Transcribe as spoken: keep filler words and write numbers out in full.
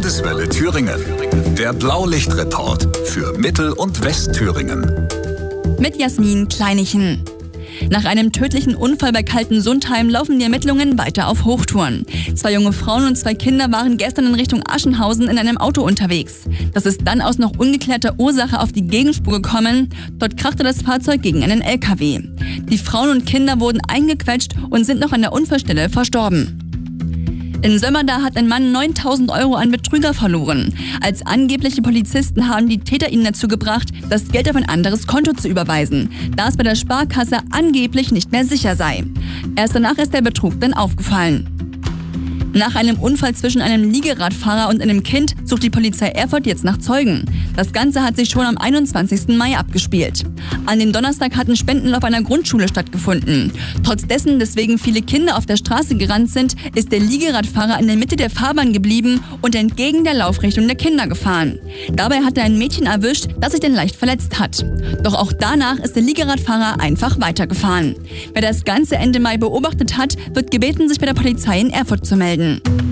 Landeswelle Thüringen. Der Blaulichtreport für Mittel- und Westthüringen. Mit Jasmin Kleinichen. Nach einem tödlichen Unfall bei Kaltensundheim laufen die Ermittlungen weiter auf Hochtouren. Zwei junge Frauen und zwei Kinder waren gestern in Richtung Aschenhausen in einem Auto unterwegs. Das ist dann aus noch ungeklärter Ursache auf die Gegenspur gekommen. Dort krachte das Fahrzeug gegen einen L K W. Die Frauen und Kinder wurden eingequetscht und sind noch an der Unfallstelle verstorben. In Sömmerda hat ein Mann neuntausend Euro an Betrüger verloren. Als angebliche Polizisten haben die Täter ihn dazu gebracht, das Geld auf ein anderes Konto zu überweisen, da es bei der Sparkasse angeblich nicht mehr sicher sei. Erst danach ist der Betrug dann aufgefallen. Nach einem Unfall zwischen einem Liegeradfahrer und einem Kind sucht die Polizei Erfurt jetzt nach Zeugen. Das Ganze hat sich schon am einundzwanzigsten Mai abgespielt. An dem Donnerstag hat ein Spendenlauf einer Grundschule stattgefunden. Trotz dessen, weswegen viele Kinder auf der Straße gerannt sind, ist der Liegeradfahrer in der Mitte der Fahrbahn geblieben und entgegen der Laufrichtung der Kinder gefahren. Dabei hat er ein Mädchen erwischt, das sich dann leicht verletzt hat. Doch auch danach ist der Liegeradfahrer einfach weitergefahren. Wer das Ganze Ende Mai beobachtet hat, wird gebeten, sich bei der Polizei in Erfurt zu melden.